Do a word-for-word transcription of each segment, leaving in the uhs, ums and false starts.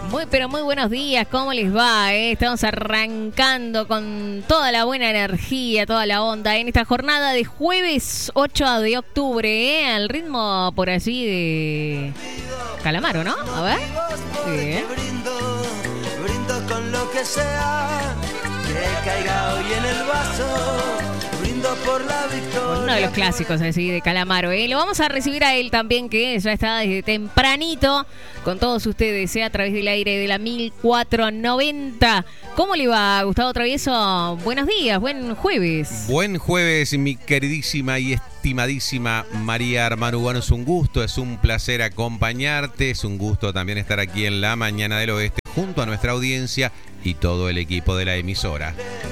Muy, pero muy buenos días, ¿cómo les va? Eh? Estamos arrancando con toda la buena energía, toda la onda en esta jornada de jueves ocho de octubre, ¿eh? Al ritmo por allí de Calamaro, ¿no? A ver. Sí, ¿eh? Brindo, brindo con lo que sea, que caiga hoy en el vaso. Brindo por la victoria. Uno de los clásicos así de Calamaro, ¿eh? Lo vamos a recibir a él también, que ya está desde tempranito con todos ustedes, ¿eh? A través del aire de la mil cuatrocientos noventa. ¿Cómo le va, Gustavo Travieso? Buenos días, buen jueves. Buen jueves, mi queridísima y estimadísima María Armanugano. Es un gusto, es un placer acompañarte. Es un gusto también estar aquí en la Mañana del Oeste junto a nuestra audiencia y todo el equipo de la emisora.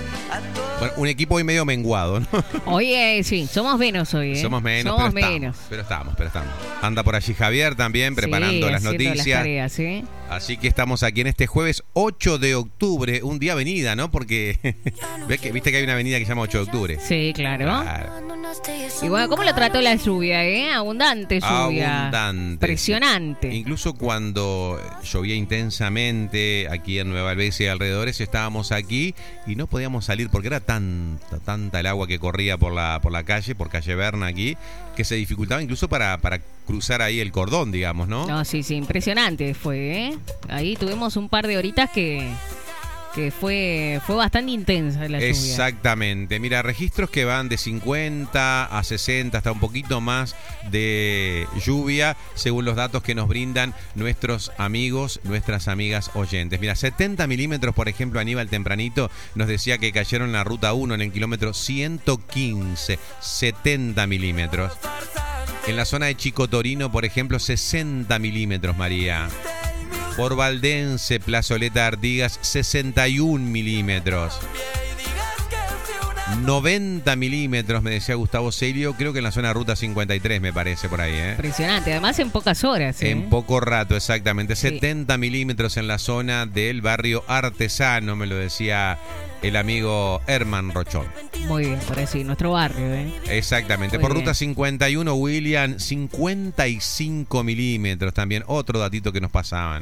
Bueno, un equipo hoy medio menguado, ¿no? Oye, sí, somos menos hoy, ¿eh? Somos menos, somos pero, menos. Estamos, pero estamos, pero estamos. Anda por allí Javier también preparando sí, las noticias. Las tareas, ¿sí? Así que estamos aquí en este jueves ocho de octubre, un día avenida, ¿no? Porque ¿ves que, viste que hay una avenida que se llama ocho de octubre. Sí, claro. Claro. Y bueno, ¿cómo lo trató la lluvia, eh? Abundante lluvia. Abundante. Impresionante. Sí. Incluso cuando llovía intensamente aquí en Nueva Albesia y alrededores, estábamos aquí y no podíamos salir porque era tanta, tanta el agua que corría por la, por la calle, por calle Berna aquí, que se dificultaba incluso para, para cruzar ahí el cordón, digamos, ¿no? No, sí, sí, impresionante fue, ¿eh? Ahí tuvimos un par de horitas que... que fue fue bastante intensa la lluvia. Exactamente. Mira, registros que van de cincuenta a sesenta, hasta un poquito más de lluvia, según los datos que nos brindan nuestros amigos, nuestras amigas oyentes. Mira, setenta milímetros, por ejemplo, Aníbal tempranito nos decía que cayeron en la ruta uno, en el kilómetro ciento quince. setenta milímetros. En la zona de Chico Torino, por ejemplo, sesenta milímetros, María. Por Valdense, Plazoleta Artigas, sesenta y un milímetros. noventa milímetros, me decía Gustavo Celio, creo que en la zona de Ruta cincuenta y tres, me parece, por ahí, ¿eh? Impresionante, además en pocas horas, ¿eh? En poco rato, exactamente. Sí. setenta milímetros en la zona del barrio Artesano, me lo decía el amigo Herman Rochón. Muy bien, por así, nuestro barrio, ¿eh? Exactamente. Muy Por bien. Ruta cincuenta y uno, William, cincuenta y cinco milímetros también. Otro datito que nos pasaban.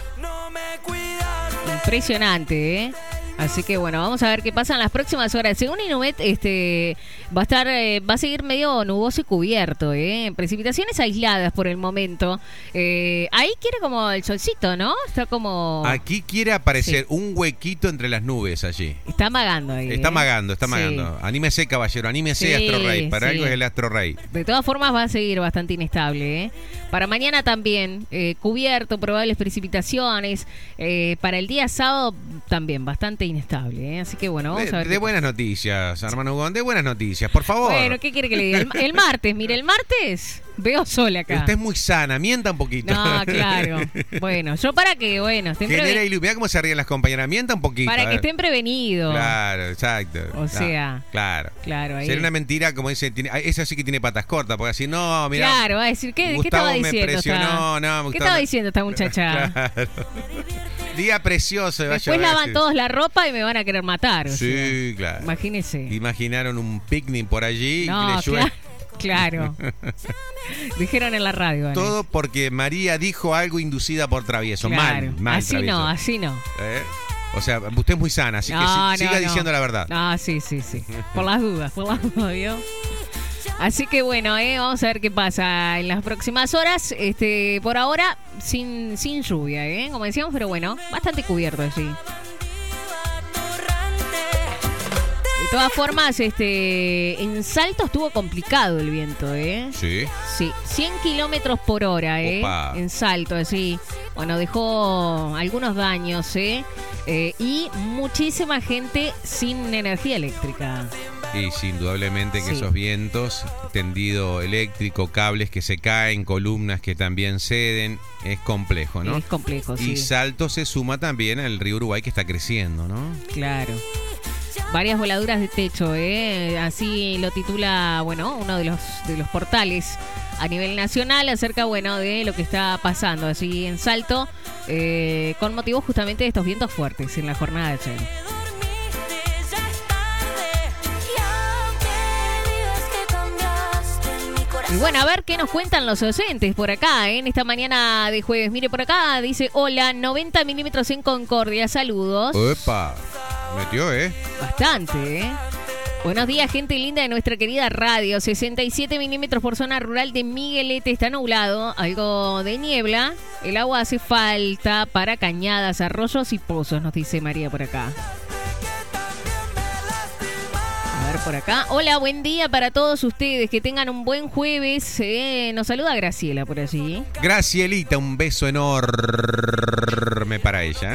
Impresionante, ¿eh? Así que bueno, vamos a ver qué pasa en las próximas horas. Según Inumet, este va a estar, eh, va a seguir medio nuboso y cubierto, ¿eh? Precipitaciones aisladas por el momento. Eh, ahí quiere como el solcito, ¿no? Está como... Aquí quiere aparecer Sí. un huequito entre las nubes allí. Está amagando ahí. Está ¿eh? amagando, está Sí. amagando. Anímese, caballero, anímese, Sí, Astro Rey. Para sí. algo es el Astro Rey. De todas formas va a seguir bastante inestable, ¿eh? Para mañana también, eh, cubierto, probables precipitaciones. Eh, para el día sábado también bastante inestable, ¿eh? Así que bueno, vamos De, a ver. de qué buenas noticias, hermano Gon, de buenas noticias, por favor. Bueno, ¿qué quiere que le diga? El, el martes, mire, el martes veo sol acá. Usted es muy sana, mienta un poquito. No, claro. Bueno, yo para que, bueno, estén Genera preve- ilu- Mirá cómo se ríen las compañeras, mienta un poquito. para a que ver. estén prevenidos. Claro, exacto. O sea, claro. Claro, ahí. Sería una mentira, como dice, tiene, esa sí que tiene patas cortas, porque así, no, mira. Claro, va a decir, ¿qué, ¿qué Gustavo estaba me diciendo? presionó, esta- no, ¿Qué Gustavo estaba me- diciendo esta muchacha? Claro. Día precioso. va a Después llover, lavan sí. todos la ropa y me van a querer matar. o Sí, sea, claro. Imagínese. Imaginaron un picnic por allí No, y le llueve. Claro. Dijeron en la radio. Ana. Todo porque María dijo algo inducida por Travieso. Claro. Mal, mal. Así Travieso. no, así no. ¿Eh? O sea, usted es muy sana, así que No, si- no, siga no. diciendo la verdad. Ah, sí, sí, sí. Por las dudas, por las dudas, ¿vio? Así que bueno, eh, vamos a ver qué pasa en las próximas horas. Este, por ahora, sin, sin lluvia, ¿eh? Como decíamos, pero bueno, bastante cubierto allí. De todas formas, este, en Salto estuvo complicado el viento, ¿eh? Sí. Sí, cien kilómetros por hora, ¿eh? Opa. En Salto, así. Bueno, dejó algunos daños, ¿eh? Eh, y muchísima gente sin energía eléctrica. Y sí, indudablemente que Sí. esos vientos, tendido eléctrico, cables que se caen, columnas que también ceden, es complejo, ¿no? Es complejo, sí. Y Salto se suma también al río Uruguay que está creciendo, ¿no? Claro. Varias voladuras de techo, ¿eh? Así lo titula, bueno, uno de los, de los portales a nivel nacional acerca, bueno, de lo que está pasando así en Salto, eh, con motivo justamente de estos vientos fuertes en la jornada de ayer. Y bueno, a ver qué nos cuentan los docentes por acá, ¿eh? En esta mañana de jueves. Mire, por acá dice, hola, noventa milímetros en Concordia, saludos. Opa, metió, ¿eh? Bastante, ¿eh? Buenos días, gente linda de nuestra querida radio. sesenta y siete milímetros por zona rural de Miguelete. Está nublado, algo de niebla. El agua hace falta para cañadas, arroyos y pozos, nos dice María por acá. A ver por acá. Hola, buen día para todos ustedes. Que tengan un buen jueves. Eh, nos saluda Graciela por allí. Gracielita, un beso enorme para ella.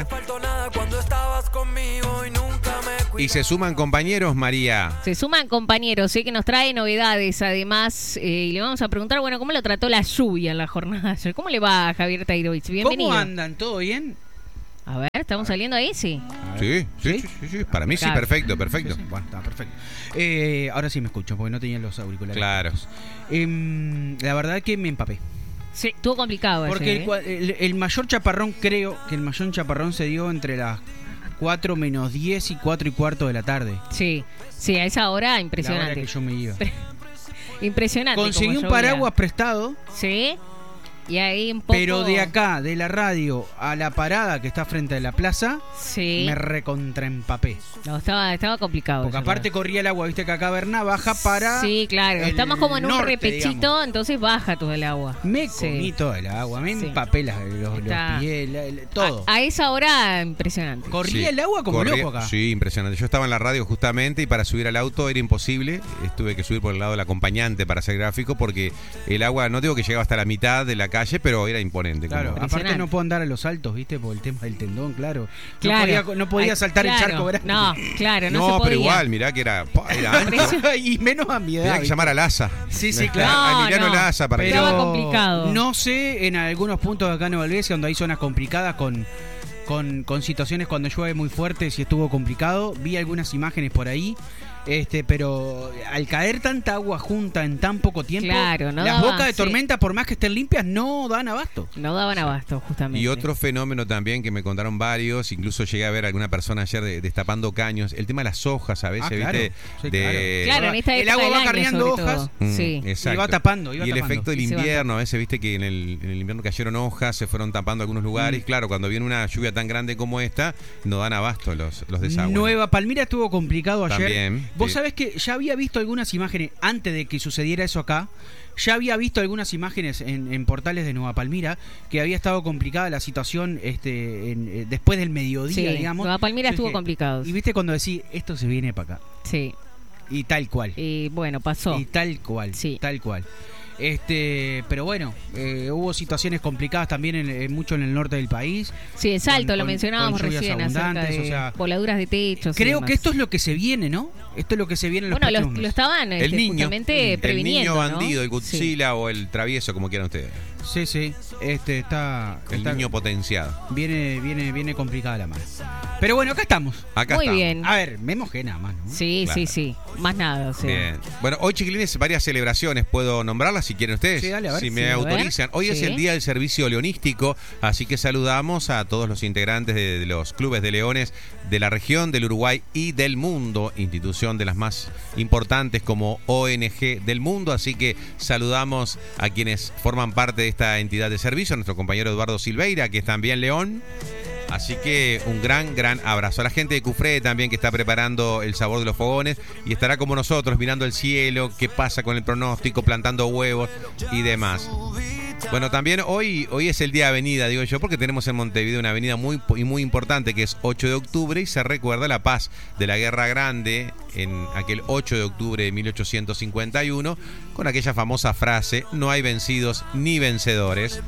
Y se suman compañeros, María. Se suman compañeros, sé que nos trae novedades además. Eh, y le vamos a preguntar, bueno, ¿cómo lo trató la lluvia en la jornada de ayer? ¿Cómo le va a Javier Tairovich? Bienvenido. ¿Cómo andan? ¿Todo bien? A ver, ¿estamos saliendo ahí? Sí. Sí, sí, sí, sí, sí. Para mí sí, Claro. perfecto, perfecto. Sí, sí. Bueno, está perfecto. Eh, ahora sí me escucho, porque no tenía los auriculares. Claro. Eh, la verdad que me empapé. Sí, estuvo complicado ayer, Porque el, ¿eh? cua- el, el mayor chaparrón, creo que el mayor chaparrón se dio entre las cuatro menos diez y cuatro y cuarto de la tarde. Sí, sí, a esa hora La hora impresionante. que yo me iba. Impresionante. Conseguí como un llovía. paraguas prestado, Sí. Y ahí un poco... pero de acá, de la radio a la parada que está frente a la plaza, Sí. me recontraempapé. No, estaba, estaba complicado. Porque ayer, aparte la corría el agua, viste que acá Berna baja para... Sí, claro. el Estamos como en un norte, repechito, digamos. entonces baja todo el agua. Me Sí. comí todo el agua, me Sí. empapé las- los, Está- los pies, la- la- todo. A, a esa hora, impresionante. Corría Sí. el agua como Corría- loco acá. Sí, impresionante. Yo estaba en la radio justamente y para subir al auto era imposible. Tuve que subir por el lado del acompañante para hacer gráfico porque el agua, no digo que llegaba hasta la mitad de la calle, pero era imponente. Claro, como- aparte Impresionante. no puedo andar a los saltos, ¿viste? Por el tema del tendón, claro. Claro. No podía, no podía Ay, saltar claro. el charco grande. No, claro, no, No, se podía. pero igual, mirá que era, pa, era ancho. y menos a mi edad. Tenía que ¿viste? llamar a Laza. Sí, sí, A- claro. A Emiliano No, no. Laza para que Estaba Pero complicado. no sé, en algunos puntos de acá en Nueva Albesia, donde hay zonas complicadas con, con, con situaciones cuando llueve muy fuerte, si estuvo complicado. Vi algunas imágenes por ahí. Este, pero al caer tanta agua junta en tan poco tiempo, Claro, no las daba, bocas de sí. tormenta, por más que estén limpias, no dan abasto. No daban abasto, justamente. Y otro fenómeno también que me contaron varios, incluso llegué a ver a alguna persona ayer de- destapando caños, el tema de las hojas a veces, Ah, claro. ¿viste? Sí, de, Claro, en esta El época agua del va año, carriando sobre todo. hojas. Mm, Sí. exacto. Iba tapando, iba y el tapando. efecto del Y se va invierno, a veces viste que en el, en el invierno cayeron hojas, se fueron tapando algunos lugares. Mm. Claro, cuando viene una lluvia tan grande como esta, no dan abasto los, los desagües. Nueva Palmira estuvo complicado ayer. También, Vos sí. sabés que ya había visto algunas imágenes antes de que sucediera eso acá. Ya había visto algunas imágenes en, en portales de Nueva Palmira que había estado complicada la situación este, en- eh, después del mediodía, Sí, digamos. Nueva Palmira Yo estuvo dije, complicado. Y viste cuando decís, esto se viene para acá. Sí. Y tal cual. Y bueno, pasó. Y tal cual. Sí. Tal cual. Este, pero bueno, eh, hubo situaciones complicadas también en, en mucho en el norte del país. Sí, en Salto, con- lo con- mencionábamos con lluvias recién, acerca abundantes, de o sea, voladuras de techos. y Creo demás. que esto es lo que se viene, ¿no? Esto es lo que se viene en los Bueno, lo, próximos lo meses. estaban El este, niño, justamente el previniendo, niño ¿no? bandido, el Sí. Godzilla o el travieso, como quieran ustedes. Sí, sí. Este está. El está- niño potenciado. Viene, viene, viene complicada la mano. Pero bueno, acá estamos. Acá Muy estamos. bien. A ver, me mojé nada más, ¿no? Sí, Claro. sí, sí. Más nada, o sea. Bien. Bueno, hoy, chiquilines, varias celebraciones. ¿Puedo nombrarlas si quieren ustedes? Sí, dale, a ver. Si Sí, me a ver. autorizan. Hoy es Sí. el Día del Servicio Leonístico, así que saludamos a todos los integrantes de, de los clubes de leones de la región, del Uruguay y del mundo, institución de las más importantes como O N G del mundo, así que saludamos a quienes forman parte de esta entidad de servicio, a nuestro compañero Eduardo Silveira, que es también león. Así que un gran, gran abrazo. A la gente de Cufré también que está preparando el sabor de los fogones y estará como nosotros mirando el cielo, qué pasa con el pronóstico, plantando huevos y demás. Bueno, también hoy, hoy es el día de avenida, digo yo, porque tenemos en Montevideo una avenida muy, y muy importante que es ocho de octubre y se recuerda la paz de la Guerra Grande en aquel ocho de octubre de mil ochocientos cincuenta y uno con aquella famosa frase, no hay vencidos ni vencedores.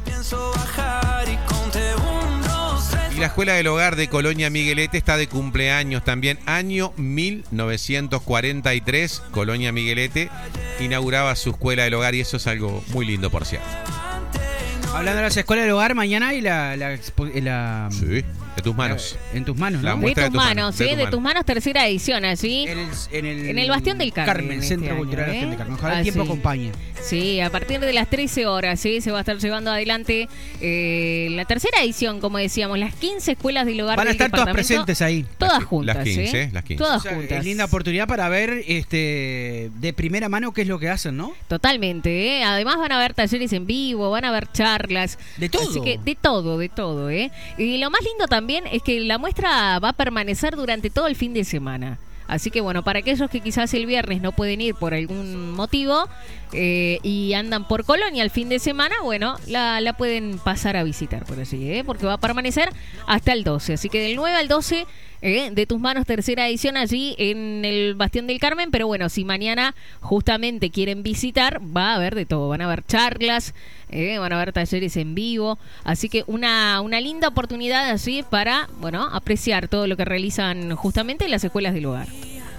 Y la Escuela del Hogar de Colonia Miguelete está de cumpleaños también. Año mil novecientos cuarenta y tres, Colonia Miguelete inauguraba su Escuela del Hogar y eso es algo muy lindo, por cierto. Hablando de las escuelas del hogar, mañana hay la, la, expo- eh, la, Sí. De tus manos. Eh, en tus manos, La ¿no? De muestra tus de tus manos, manos, sí, de de, tus tus manos. manos, tercera edición, así. En el, en el, En el Bastión del Carmen, Carmen, este Centro año, Cultural ¿eh? Bastión del Carmen. Ojalá el Ah, tiempo sí. acompañe. Sí, a partir de las trece horas, sí, se va a estar llevando adelante eh, la tercera edición, como decíamos, las quince escuelas del hogar Van a del estar todas departamento. presentes ahí. Todas Las- juntas, las quince, ¿eh? las quince. Todas O sea, juntas. es linda oportunidad para ver este de primera mano qué es lo que hacen, ¿no? Totalmente, ¿eh? Además van a haber talleres en vivo, van a haber charlas. De todo. Así que de todo, de todo, ¿eh? Y lo más lindo también es que la muestra va a permanecer durante todo el fin de semana. Así que bueno, para aquellos que quizás el viernes no pueden ir por algún motivo eh, y andan por Colonia el fin de semana, bueno, la, la pueden pasar a visitar, por así, ¿eh? Porque va a permanecer hasta el doce. Así que del nueve al doce, eh, de tus manos, tercera edición allí en el Bastión del Carmen. Pero bueno, si mañana justamente quieren visitar, va a haber de todo. Van a haber charlas, eh, van a haber talleres en vivo. Así que una, una linda oportunidad así para, bueno, apreciar todo lo que realizan justamente en las escuelas del hogar.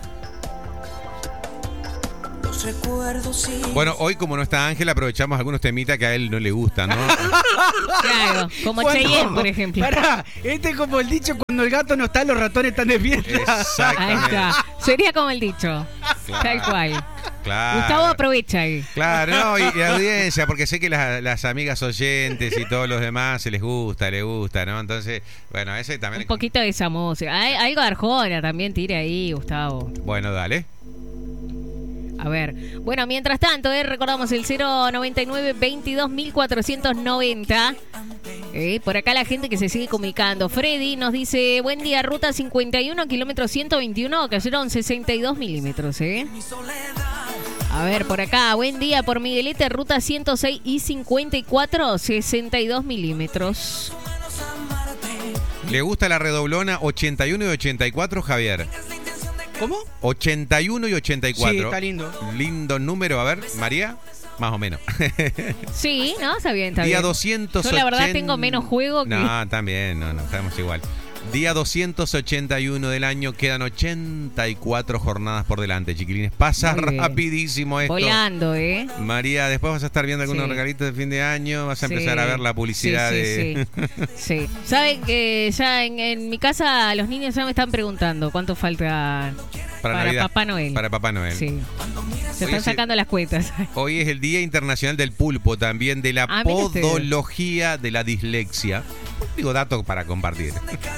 Los recuerdos sí. Bueno, hoy como no está Ángel, aprovechamos algunos temitas que a él no le gustan, ¿no? Claro, como Cuando- Cheyenne, por ejemplo. Pará, este es como el dicho, cuando el gato no está, los ratones están de fiesta. Ahí Exactamente. está. Sería como el dicho. Claro. Tal cual. Claro. Gustavo aprovecha ahí. Claro, no, y, y audiencia, porque sé que las, las amigas oyentes y todos los demás se les gusta, les gusta, ¿no? Entonces, bueno, ese también... Un poquito de esa música. Hay, algo de Arjona también tire ahí, Gustavo. Bueno, dale. A ver. Bueno, mientras tanto, eh, recordamos el cero noventa y nueve veintidós mil cuatrocientos noventa. Eh, por acá la gente que se sigue comunicando. Freddy nos dice, buen día, ruta cincuenta y uno, kilómetro ciento veintiuno, cayeron sesenta y dos milímetros, ¿eh? A ver, por acá, buen día por Miguelete, ruta ciento seis y cincuenta y cuatro, sesenta y dos milímetros. ¿Le gusta la redoblona ochenta y uno y ochenta y cuatro, Javier? ¿Cómo? ochenta y uno y ochenta y cuatro. Sí, está lindo. Lindo número. A ver, María, más o menos. Sí, ¿no? Está bien, está Día bien. doscientos ochenta. Yo la verdad tengo menos juego que... No, también, no, no, estamos igual. Día doscientos ochenta y uno del año, quedan ochenta y cuatro jornadas por delante, chiquilines. Pasa Muy bien. rapidísimo esto. Volando, ¿eh? María, después vas a estar viendo algunos Sí. regalitos de fin de año, vas a Sí. empezar a ver la publicidad Sí, sí, de... Sí, sí. Saben que ya en, en mi casa los niños ya me están preguntando cuánto falta para, para Navidad. Papá Noel. Para Papá Noel. Sí. Se Oye, están sí. sacando las cuentas. Hoy es el Día Internacional del Pulpo, también de la Ah, mire usted. podología de la dislexia. Digo, dato para compartir.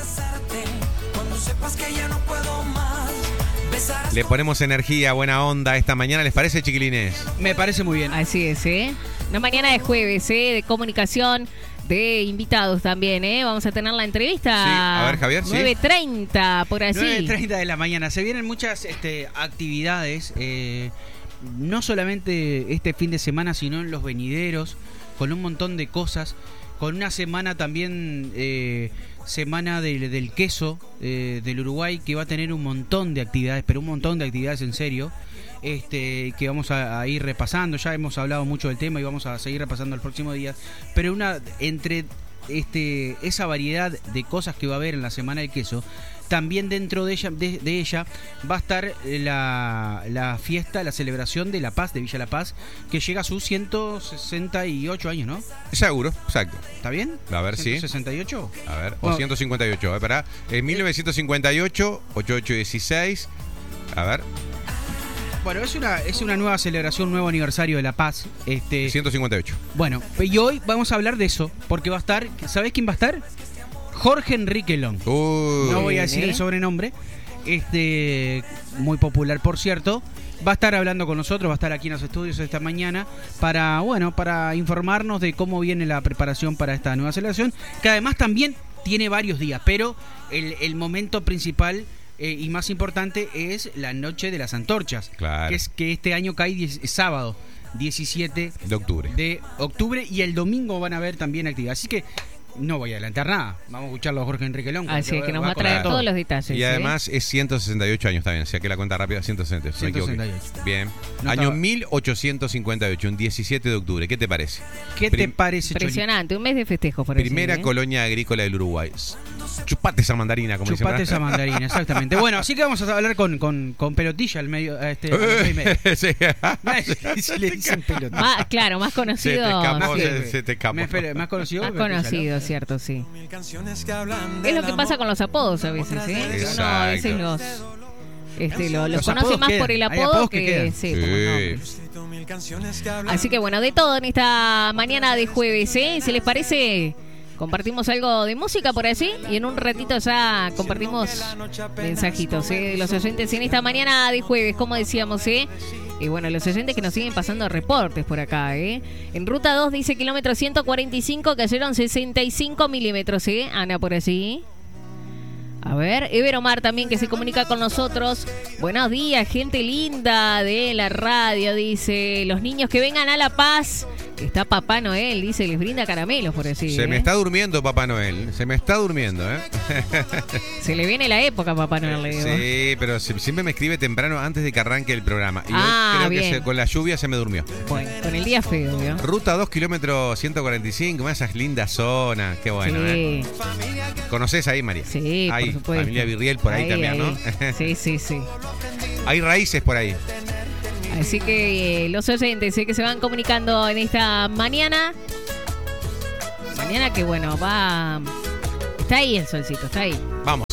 Le ponemos energía, buena onda esta mañana, ¿les parece, chiquilines? Me parece muy bien. Así es, ¿eh? Una mañana de jueves, ¿eh? De comunicación, de invitados también, ¿eh? Vamos a tener la entrevista. Sí, a ver, Javier, sí. nueve treinta, por así. nueve treinta de la mañana. Se vienen muchas este, actividades, eh, no solamente este fin de semana, sino en los venideros, con un montón de cosas. Con una semana también, eh, semana del, del queso eh, del Uruguay, que va a tener un montón de actividades, pero un montón de actividades en serio, este, que vamos a, a ir repasando. Ya hemos hablado mucho del tema y vamos a seguir repasando el próximo día. Pero una entre este, esa variedad de cosas que va a haber en la semana del queso, también dentro de ella, de, de ella va a estar la, la fiesta, la celebración de La Paz, de Villa La Paz, que llega a sus ciento sesenta y ocho años, ¿no? Seguro, exacto. ¿Está bien? A ver, sí. ¿ciento sesenta y ocho? A ver, o Bueno. ciento cincuenta y ocho, espera. En mil novecientos cincuenta y ocho, ochenta y ocho dieciséis. A ver, Bueno, es una, es una nueva celebración, un nuevo aniversario de La Paz. Este, ciento cincuenta y ocho. bueno, y hoy vamos a hablar de eso, porque va a estar, ¿sabés quién va a estar? Jorge Enrique Long. Uy. No voy a Bien, decir ¿eh? el sobrenombre. Este, muy popular, por cierto. Va a estar hablando con nosotros, va a estar aquí en los estudios esta mañana para, bueno, para informarnos de cómo viene la preparación para esta nueva celebración, que además también tiene varios días, pero el, el momento principal eh, y más importante es la Noche de las Antorchas, Claro. que es que este año cae diez, sábado diecisiete De octubre. de octubre, y el domingo van a haber también actividad. Así que no voy a adelantar nada. Vamos a escucharlo a Jorge Enrique Long. Así es, que nos va a contar traer todo. todos los detalles. Y ¿eh? además es ciento sesenta y ocho años también, o sea que la cuenta rápida, ciento sesenta y ocho. ciento no me sesenta y equivoqué. ocho. Bien. No Año estaba- mil ochocientos cincuenta y ocho, un diecisiete de octubre. ¿Qué te parece? ¿Qué te Prim- parece, Choli? Impresionante, un mes de festejo por así, Primera ¿eh? colonia agrícola del Uruguay. Chupate esa mandarina, como dicen. Chupate esa mandarina, exactamente. Bueno, así que vamos a hablar con, con, con pelotilla al medio. a Este, al medio y medio. Sí. Si le dicen pelotilla. Más, claro, más Se te conocido. escapó, sí. se, se te escapó. Me espero, más conocido. Más que pelotilla, conocido, ¿no? cierto, sí. Canciones que hablan Es lo del que pasa con los apodos a veces, ¿eh? Uno a veces Exacto. los, este, lo- los Los conoce apodos más quedan. por el Hay apodo apodos que que, quedan. sí, por el nombre. amor. Canciones que hablan Así que bueno, de todo en esta mañana de jueves, ¿eh? Si les parece, compartimos algo de música por allí y en un ratito ya compartimos mensajitos, ¿eh? De los oyentes en esta mañana de jueves, como decíamos, ¿eh? Y bueno, los oyentes que nos siguen pasando reportes por acá, ¿eh? En ruta dos dice kilómetro ciento cuarenta y cinco, cayeron sesenta y cinco milímetros, ¿eh? Ana, por allí. A ver, Ever Omar también que se comunica con nosotros. Buenos días, gente linda de la radio, dice. Los niños que vengan a La Paz. Está Papá Noel, dice, les brinda caramelos por allí. Se ¿eh? me está durmiendo Papá Noel. Se me está durmiendo, ¿eh? Se le viene la época, Papá Noel, le digo. Sí, pero se- siempre me escribe temprano antes de que arranque el programa. Y Ah, hoy creo bien. que se- con la lluvia se me durmió. Bueno, con el día feo, ¿vio? Ruta dos, kilómetro ciento cuarenta y cinco, esas lindas zonas. Qué bueno, ¿eh? Sí, ¿Conocés ahí, María? sí, Ahí, por supuesto. familia Virriel por ahí, también, ¿no? Sí, sí, sí. Hay raíces por ahí. Así que eh, los oyentes eh, que se van comunicando en esta mañana. Mañana que bueno, va... Está ahí el solcito, está ahí. Vamos.